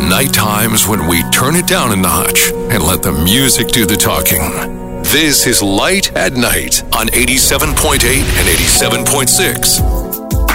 night times when we turn it down a notch and let the music do the talking. This is Light at Night on 87.8 and 87.6.